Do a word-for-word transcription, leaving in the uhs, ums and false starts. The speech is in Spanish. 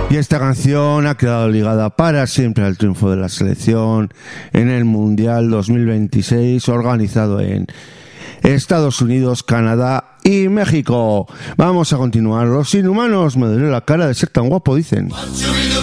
Y esta canción ha quedado ligada para siempre al triunfo de la selección en el Mundial dos mil veintiséis organizado en Estados Unidos, Canadá y México. Vamos a continuar. Los inhumanos, me duele la cara de ser tan guapo, dicen.